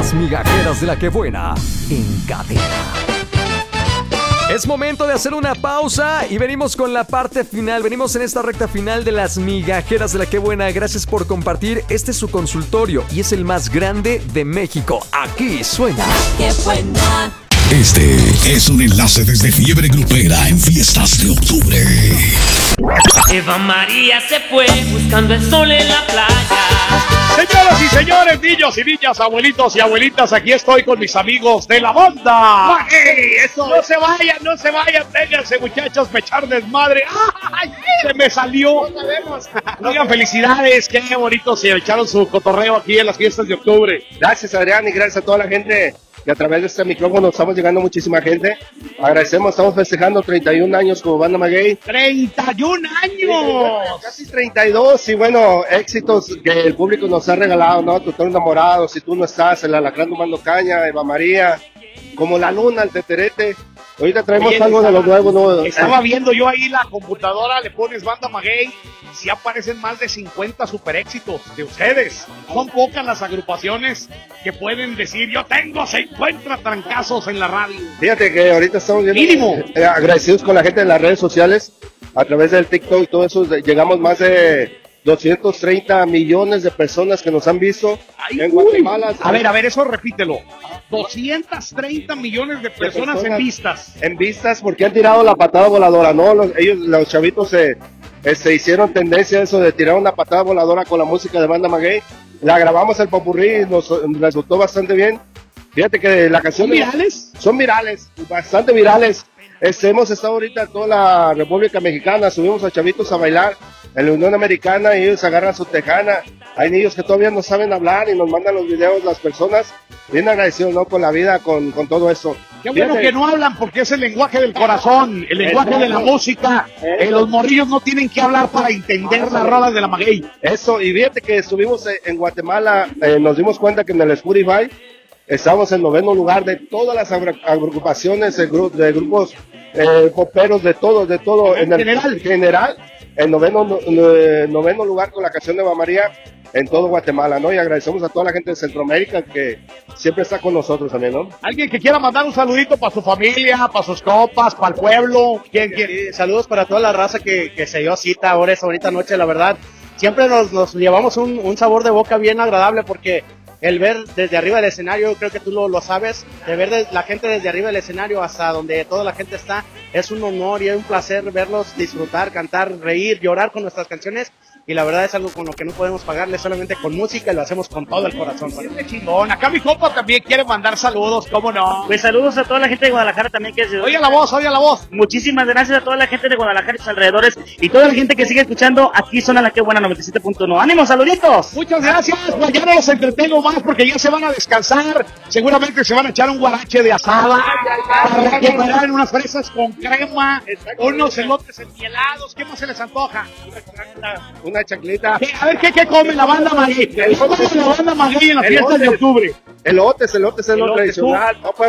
Las migajeras de la que buena en cadena. Es momento de hacer una pausa y venimos con la parte final. Venimos en esta recta final de Las migajeras de la que buena. Gracias por compartir. Este es su consultorio y es el más grande de México. Aquí suena. ¡Qué buena! Este es un enlace desde Fiebre Grupera en fiestas de octubre. Eva María se fue buscando el sol en la playa. Señoras y señores, niños y niñas, abuelitos y abuelitas, aquí estoy con mis amigos de la banda. ¡Hey! Eso. No se vayan, vénganse muchachos, me echar desmadre. ¡Ay! Se me salió. No sabemos. Oigan, felicidades, qué bonito se echaron su cotorreo aquí en las fiestas de octubre. Gracias, Adrián, y gracias a toda la gente que a través de este micrófono estamos llegando muchísima gente. Agradecemos, estamos festejando 31 años como Banda Maguey. ¡31 años! Casi 32, y bueno, éxitos que el público nos ha regalado, ¿no? Tu torno enamorado, Si tú no estás, El alacrán tomando caña, Eva María, Como la luna, El teterete. Ahorita traemos algo de lo nuevo, ¿no? Estaba viendo yo ahí la computadora, le pones Banda Maguey, sí aparecen más de 50 super éxitos de ustedes. Son pocas las agrupaciones que pueden decir, yo tengo 50 trancazos en la radio. Fíjate que ahorita estamos viendo, mínimo, agradecidos con la gente de las redes sociales, a través del TikTok y todo eso, llegamos más de 230 millones de personas que nos han visto. Ay, en Guatemala. A ver, eso repítelo. 230 millones de personas en vistas. En vistas, porque han tirado la patada voladora, ¿no? Los chavitos se hicieron tendencia a eso de tirar una patada voladora con la música de Banda Maguey. La grabamos el popurrí y nos resultó bastante bien. Fíjate que la canción... Son virales, bastante virales. Hemos estado ahorita en toda la República Mexicana, subimos a chavitos a bailar en la Unión Americana y ellos agarran su tejana. Hay niños que todavía no saben hablar y nos mandan los videos las personas. Bien agradecidos, ¿no? Con la vida, con todo eso. Qué bueno que no hablan porque es el lenguaje del corazón, el lenguaje de la música. Los morrillos no tienen que hablar para entender las rolas de la Maguey. Eso, y fíjate que estuvimos en Guatemala, nos dimos cuenta que en el Spotify estamos en 9º lugar de todas las agrupaciones de grupos poperos, de todo, en el general, en 9º lugar con la canción de Eva María en todo Guatemala, ¿no? Y agradecemos a toda la gente de Centroamérica que siempre está con nosotros también, ¿no? Alguien que quiera mandar un saludito para su familia, para sus compas, para el pueblo. ¿Quién quiere? Saludos para toda la raza que se dio cita ahora esta bonita noche, la verdad. Siempre nos llevamos un sabor de boca bien agradable porque el ver desde arriba del escenario, creo que tú lo sabes, de ver la gente desde arriba del escenario hasta donde toda la gente está, es un honor y es un placer verlos disfrutar, cantar, reír, llorar con nuestras canciones. Y la verdad es algo con lo que no podemos pagarle solamente con música y lo hacemos con todo el corazón. ¡Qué chingón! Acá mi compa también quiere mandar saludos, ¿cómo no? Pues saludos a toda la gente de Guadalajara también que se... Oiga la voz. Muchísimas gracias a toda la gente de Guadalajara y sus alrededores y toda la gente que sigue escuchando. Aquí suena La Que Buena 97.1. ¡Ánimo, saluditos! Muchas gracias. Pues ya no los entretengo más porque ya se van a descansar. Seguramente se van a echar un guarache de asada. Para preparar unas fresas con crema, unos elotes enmielados. ¿Qué más se les antoja? Una chanclita. A ver, ¿qué come la Banda Maguey? ¿Qué come la Banda Maguey en las fiestas de octubre? Elotes es lo tradicional. No